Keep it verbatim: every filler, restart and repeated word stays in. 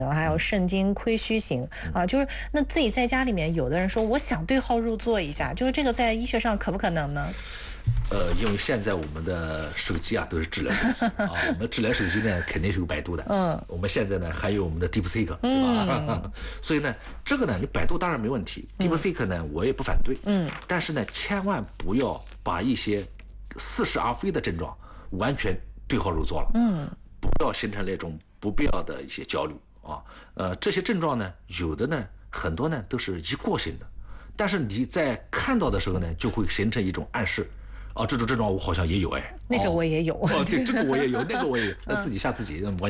还有肾经亏虚型啊，就是那自己在家里面，有的人说我想对号入座一下，就是这个在医学上可不可能呢？ 呃，因为现在我们的手机啊都是智能手机啊，我们智能手机呢肯定是有百度的，嗯，我们现在呢还有我们的 DeepSeek， 对吧？嗯、所以呢，这个呢你百度当然没问题、嗯、，DeepSeek 呢我也不反对，嗯，但是呢千万不要把一些似是而非的症状完全对号入座了，嗯，不要形成那种不必要的一些焦虑。啊，呃，这些症状呢，有的呢，很多呢都是一过性的，但是你在看到的时候呢，就会形成一种暗示，啊，这种症状我好像也有哎， 那个我也有， 哦，对，这个我也有，那个我也有，那自己吓自己，